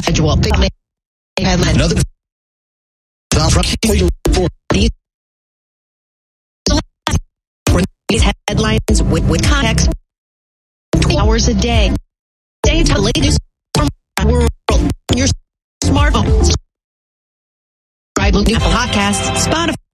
schedule. Another these headlines with context 2 hours a day. Stay to latest from the world on your smartphone. Subscribe to Apple Podcasts, Spotify.